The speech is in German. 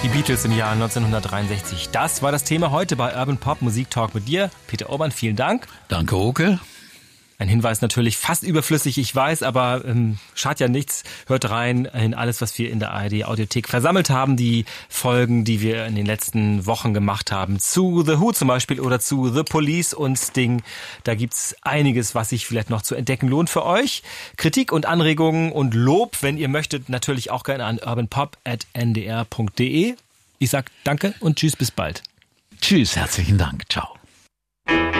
Die Beatles im Jahr 1963. Das war das Thema heute bei Urban Pop Musik Talk mit dir, Peter Urban. Vielen Dank. Danke, Oke. Ein Hinweis natürlich fast überflüssig, ich weiß, aber schadet ja nichts. Hört rein in alles, was wir in der ARD Audiothek versammelt haben. Die Folgen, die wir in den letzten Wochen gemacht haben. Zu The Who zum Beispiel oder zu The Police und Sting. Da gibt's einiges, was sich vielleicht noch zu entdecken lohnt für euch. Kritik und Anregungen und Lob, wenn ihr möchtet, natürlich auch gerne an urbanpop@ndr.de. Ich sag danke und tschüss, bis bald. Tschüss, herzlichen Dank. Ciao.